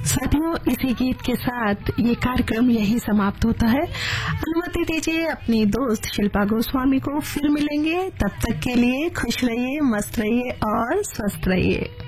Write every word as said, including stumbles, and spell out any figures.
साथियों, इसी गीत के साथ ये कार्यक्रम यही समाप्त होता है। अनुमति दीजिए अपनी दोस्त शिल्पा गोस्वामी को, फिर मिलेंगे। तब तक के लिए खुश रहिए, मस्त रहिए और स्वस्थ रहिए।